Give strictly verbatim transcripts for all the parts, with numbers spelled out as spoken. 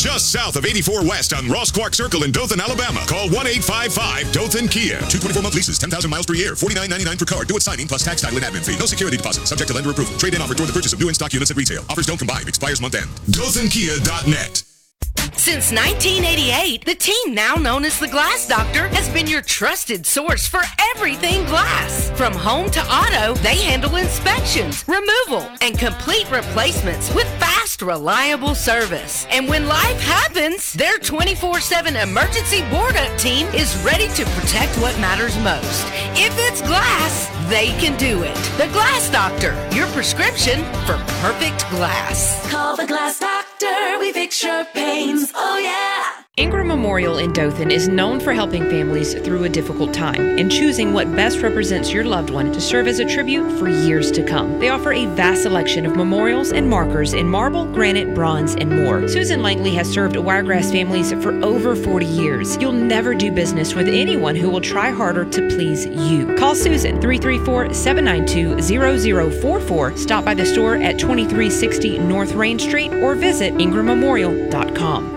just south of eighty-four West on Ross Clark Circle in Dothan, Alabama. Call one eight five five Dothan Kia. Two twenty-four month leases, ten thousand miles per year, forty-nine ninety-nine per car. Do it signing plus tax, title, and admin fee. No security deposit. Subject to lender approval. Trade-in offer toward the purchase of new in-stock units at retail. Offers don't combine. Expires month end. Dothan Kia dot net. Since nineteen eighty-eight, the team now known as the Glass Doctor has been your trusted source for everything glass. From home to auto, they handle inspections, removal, and complete replacements with fast, reliable service. And when life happens, their twenty-four seven emergency board-up team is ready to protect what matters most. If it's glass, they can do it. The Glass Doctor, your prescription for perfect glass. Call the Glass Doctor, we fix your pains. Oh, yeah. Ingram Memorial in Dothan is known for helping families through a difficult time and choosing what best represents your loved one to serve as a tribute for years to come. They offer a vast selection of memorials and markers in marble, granite, bronze, and more. Susan Langley has served Wiregrass families for over forty years. You'll never do business with anyone who will try harder to please you. Call Susan, three three four, seven nine two, zero zero four four. Stop by the store at twenty-three sixty North Rain Street or visit ingram memorial dot com.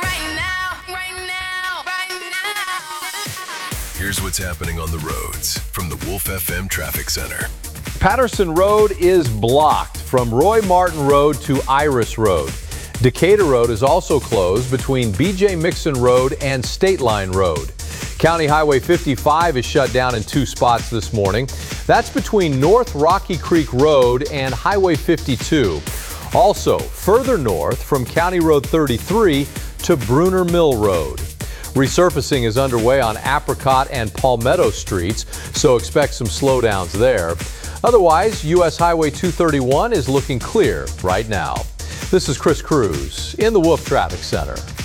Here's what's happening on the roads from the Wolf F M Traffic Center. Patterson Road is blocked from Roy Martin Road to Iris Road. Decatur Road is also closed between B J Mixon Road and State Line Road. County Highway fifty-five is shut down in two spots this morning. That's between North Rocky Creek Road and Highway fifty-two. Also, further north from County Road thirty-three to Bruner Mill Road. Resurfacing is underway on Apricot and Palmetto Streets, so expect some slowdowns there. Otherwise, U S Highway two thirty-one is looking clear right now. This is Chris Cruz in the Wolf Traffic Center.